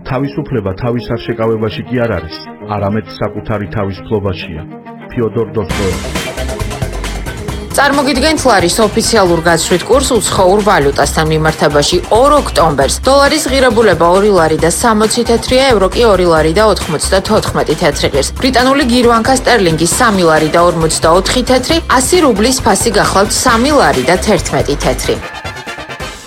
თავისუფლება თავის არშეკავებაში კი არ არის, არამედ საკუთარი თავის ფლობაშია. ფიოდორ დოსტოევსკი. წარმოგიდგენთ ლარის ოფიციალურ გაცვლით კურსს უცხოურ ვალუტასთან მიმართებაში 2 ოქტომბერს დოლარის ღირებულება 2 ლარი და 60 თეთრია, евро კი 2 ლარი და 94 თეთრი ღირს. ბრიტანული გირვანკა სტერლინგი 3 ლარი და 44 თეთრი, 100 რუბლის ფასი გახლავთ 3 ლარი და 11 თეთრი.